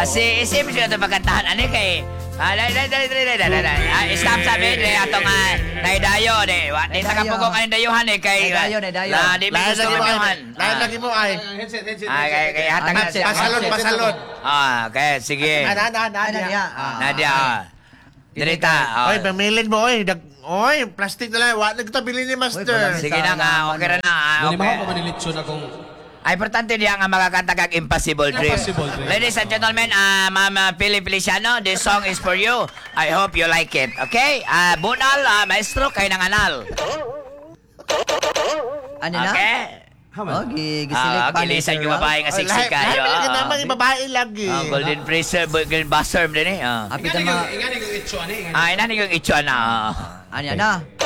Isim siya ito pagkantahan. Ano kay... Stop sabi, atong naidayo. Di nakapugong ang dayuhan kay... Naidayo. Di ba gusto kamihan? Lahat lagi mo ay. Kay hatang na siya. Pasalon. Okay, sige. Nadia. Dirita. Oy, pamilin mo, oy. Oy, plastic na lang. Wala kita bilhin ni Master. Sige na nga, okay na na. Hindi Okay. mo manilitsyon akong... Ay, importante diya nga makakanta kag Impossible Dream. Impossible Dream. Ladies and gentlemen, Ma'am Pili Feliciano, this song is for you. I hope you like it. Okay? Bunal, maestro, kay nang anal. Ano na? Okay? Oh, gisilip pa ni Gilisan Sir yung Rob. babae nga siksik kayo. Lahat ka naman yung babae lagi. Golden Fraser, Golden Buzzer din eh. Apit ang mga... Ingani kong itsyo, Ina ni yung itsyo na. Ano na?